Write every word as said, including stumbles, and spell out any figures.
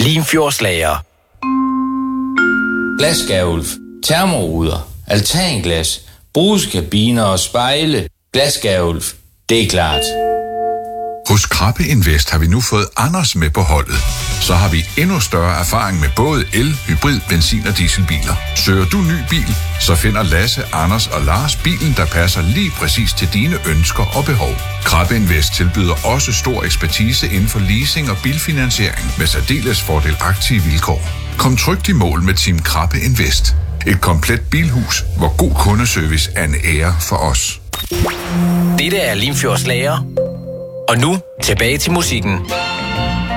Limfjordslager. Glasgavl, termoruder, altanglas, brugskabiner og spejle. Glasgavl, det er klart. Hos Krabbe Invest har vi nu fået Anders med på holdet. Så har vi endnu større erfaring med både el, hybrid, benzin og dieselbiler. Søger du ny bil, så finder Lasse, Anders og Lars bilen, der passer lige præcis til dine ønsker og behov. Krabbe Invest tilbyder også stor ekspertise inden for leasing og bilfinansiering med særdeles fordelagtige vilkår. Kom trygt i mål med Team Krabbe Invest. Et komplet bilhus, hvor god kundeservice er en ære for os. Dette er Limfjordslager. Og nu tilbage til musikken.